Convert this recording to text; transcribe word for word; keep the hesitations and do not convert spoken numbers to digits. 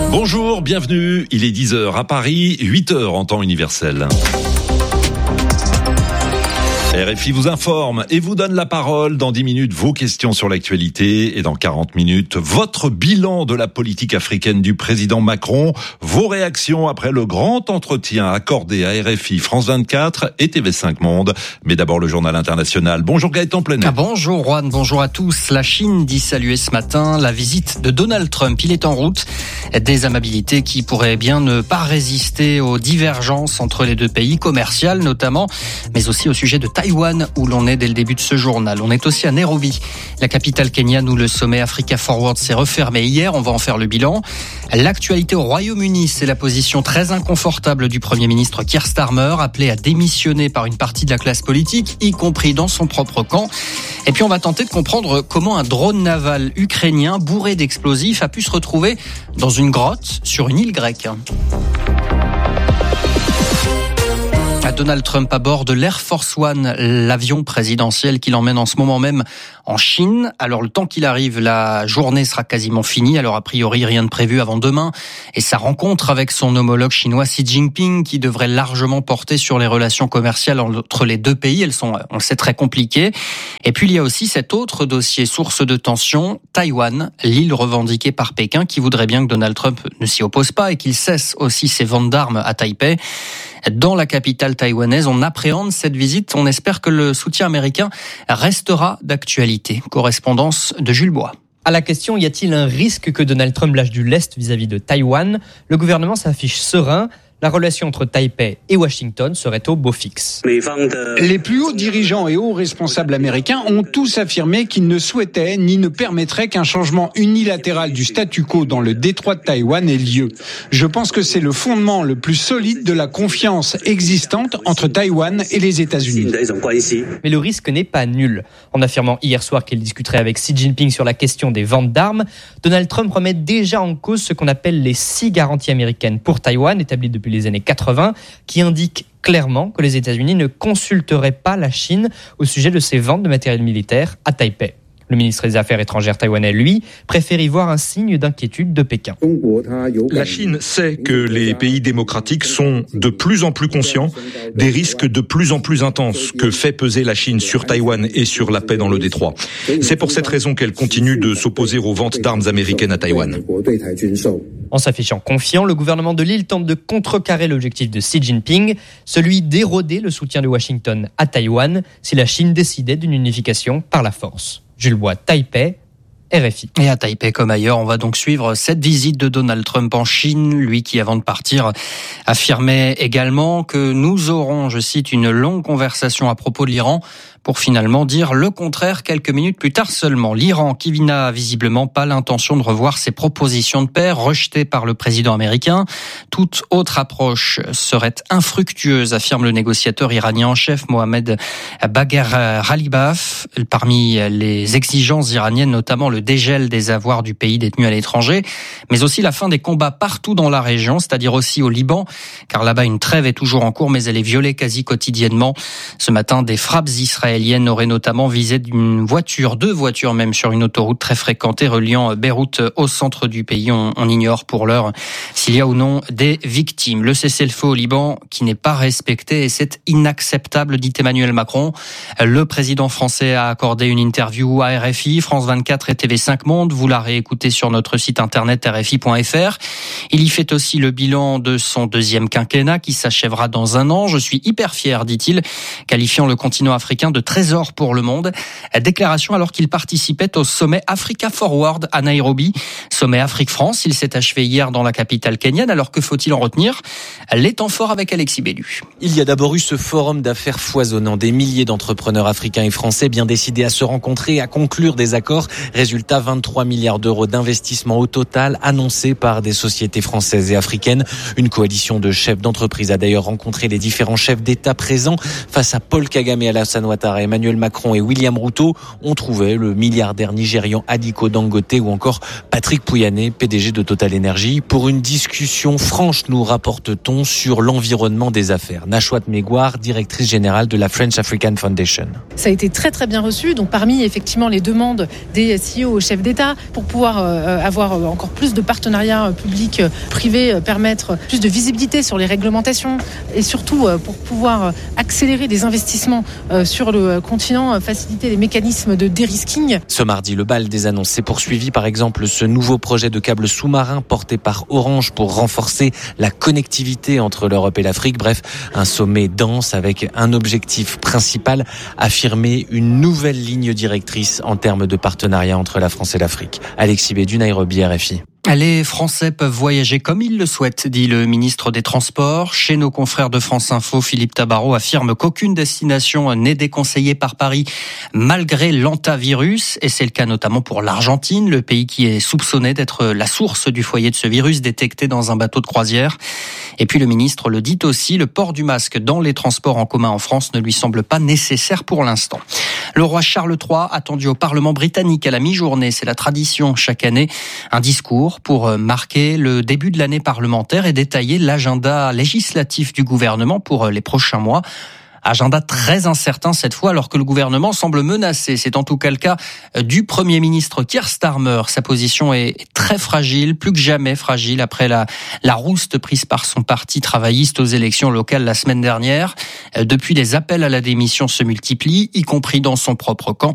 Bonjour, bienvenue. Il est dix heures à Paris, huit heures en temps universel. R F I vous informe et vous donne la parole. Dans dix minutes, vos questions sur l'actualité et dans quarante minutes, votre bilan de la politique africaine du président Macron, vos réactions après le grand entretien accordé à R F I, France vingt-quatre et T V cinq Monde. Mais d'abord le journal international. Bonjour Gaëtan Plenet. Ah, bonjour Juan, bonjour à tous. La Chine dit saluer ce matin la visite de Donald Trump. Il est en route. Des amabilités qui pourraient bien ne pas résister aux divergences entre les deux pays, commerciales notamment, mais aussi au sujet de Taïwan, où l'on est dès le début de ce journal. On est aussi à Nairobi, la capitale kenyane, où le sommet Africa Forward s'est refermé hier. On va en faire le bilan. L'actualité au Royaume-Uni, c'est la position très inconfortable du Premier ministre Keir Starmer, appelé à démissionner par une partie de la classe politique, y compris dans son propre camp. Et puis on va tenter de comprendre comment un drone naval ukrainien bourré d'explosifs a pu se retrouver dans une grotte sur une île grecque. Donald Trump à bord de l'Air Force One, l'avion présidentiel qui l'emmène en ce moment même en Chine. Alors le temps qu'il arrive, la journée sera quasiment finie. Alors a priori, rien de prévu avant demain. Et sa rencontre avec son homologue chinois Xi Jinping qui devrait largement porter sur les relations commerciales entre les deux pays. Elles sont, on le sait, très compliquées. Et puis il y a aussi cet autre dossier source de tension, Taïwan, l'île revendiquée par Pékin qui voudrait bien que Donald Trump ne s'y oppose pas et qu'il cesse aussi ses ventes d'armes à Taipei. Dans la capitale taïwanaise, on appréhende cette visite. On espère que le soutien américain restera d'actualité. Correspondance de Jules Bois. À la question, y a-t-il un risque que Donald Trump lâche du lest vis-à-vis de Taïwan ? Le gouvernement s'affiche serein. La relation entre Taipei et Washington serait au beau fixe. Les plus hauts dirigeants et hauts responsables américains ont tous affirmé qu'ils ne souhaitaient ni ne permettraient qu'un changement unilatéral du statu quo dans le détroit de Taïwan ait lieu. Je pense que c'est le fondement le plus solide de la confiance existante entre Taïwan et les États-Unis. Mais le risque n'est pas nul. En affirmant hier soir qu'il discuterait avec Xi Jinping sur la question des ventes d'armes, Donald Trump remet déjà en cause ce qu'on appelle les six garanties américaines pour Taïwan, établies depuis les années quatre-vingts, qui indiquent clairement que les États-Unis ne consulteraient pas la Chine au sujet de ses ventes de matériel militaire à Taipei. Le ministre des Affaires étrangères taïwanais, lui, préfère y voir un signe d'inquiétude de Pékin. La Chine sait que les pays démocratiques sont de plus en plus conscients des risques de plus en plus intenses que fait peser la Chine sur Taïwan et sur la paix dans le détroit. C'est pour cette raison qu'elle continue de s'opposer aux ventes d'armes américaines à Taïwan. En s'affichant confiant, le gouvernement de l'île tente de contrecarrer l'objectif de Xi Jinping, celui d'éroder le soutien de Washington à Taïwan si la Chine décidait d'une unification par la force. Jules Bois, Taipei, R F I. Et à Taipei comme ailleurs, on va donc suivre cette visite de Donald Trump en Chine, lui qui avant de partir affirmait également que nous aurons, je cite, une longue conversation à propos de l'Iran pour finalement dire le contraire quelques minutes plus tard seulement. L'Iran qui n'a visiblement pas l'intention de revoir ses propositions de paix rejetées par le président américain. Toute autre approche serait infructueuse, affirme le négociateur iranien en chef Mohamed Bagher Ghalibaf. Parmi les exigences iraniennes, notamment le dégel des avoirs du pays détenus à l'étranger, mais aussi la fin des combats partout dans la région, c'est-à-dire aussi au Liban, car là-bas une trêve est toujours en cours, mais elle est violée quasi quotidiennement. Ce matin, des frappes israéliennes aurait notamment visé d'une voiture, deux voitures même, sur une autoroute très fréquentée reliant Beyrouth au centre du pays. On, on ignore pour l'heure s'il y a ou non des victimes. Le cessez-le-feu au Liban qui n'est pas respecté et c'est inacceptable, dit Emmanuel Macron. Le président français a accordé une interview à R F I, France vingt-quatre et T V cinq Monde. Vous la réécoutez sur notre site internet r f i point f r. Il y fait aussi le bilan de son deuxième quinquennat qui s'achèvera dans un an. Je suis hyper fier, dit-il, qualifiant le continent africain de trésor pour le monde. Déclaration alors qu'il participait au sommet Africa Forward à Nairobi. Sommet Afrique-France, il s'est achevé hier dans la capitale kenyane. Alors que faut-il en retenir ? Les temps forts avec Alexis Bellu. Il y a d'abord eu ce forum d'affaires foisonnant. Des milliers d'entrepreneurs africains et français bien décidés à se rencontrer et à conclure des accords. Résultat, vingt-trois milliards d'euros d'investissement au total annoncés par des sociétés françaises et africaines. Une coalition de chefs d'entreprise a d'ailleurs rencontré les différents chefs d'État présents face à Paul Kagame et Alassane Ouattara Ouattara, Emmanuel Macron et William Ruto ont trouvé le milliardaire nigérian Aliko Dangote ou encore Patrick Pouyanné, P D G de Total Energy, pour une discussion franche, nous rapporte-t-on, sur l'environnement des affaires. Nachouat Megouar, directrice générale de la French African Foundation. Ça a été très très bien reçu. Donc parmi effectivement les demandes des C E O aux chefs d'État pour pouvoir euh, avoir encore plus de partenariats publics, privés, euh, permettre plus de visibilité sur les réglementations et surtout euh, pour pouvoir accélérer des investissements euh, sur le continent, euh, faciliter les mécanismes de dérisking. Ce mardi, le bal des annonces s'est poursuivi. Par exemple, ce nouveau projet de câble sous-marin porté par Orange pour renforcer la connectivité entre l'Europe et l'Afrique. Bref, un sommet dense avec un objectif principal, affirmer une nouvelle ligne directrice en termes de partenariat entre la France et l'Afrique. Alexis Bédu, Nairobi, R F I. Les Français peuvent voyager comme ils le souhaitent, dit le ministre des Transports. Chez nos confrères de France Info, Philippe Tabarot affirme qu'aucune destination n'est déconseillée par Paris malgré l'hantavirus. Et c'est le cas notamment pour l'Argentine, le pays qui est soupçonné d'être la source du foyer de ce virus détecté dans un bateau de croisière. Et puis le ministre le dit aussi, le port du masque dans les transports en commun en France ne lui semble pas nécessaire pour l'instant. Le roi Charles trois attendu au Parlement britannique à la mi-journée, c'est la tradition chaque année. Un discours pour marquer le début de l'année parlementaire et détailler l'agenda législatif du gouvernement pour les prochains mois. Agenda très incertain cette fois alors que le gouvernement semble menacé. C'est en tout cas le cas du Premier ministre Keir Starmer. Sa position est très fragile, plus que jamais fragile après la, la rouste prise par son parti travailliste aux élections locales la semaine dernière. Depuis, les appels à la démission se multiplient, y compris dans son propre camp.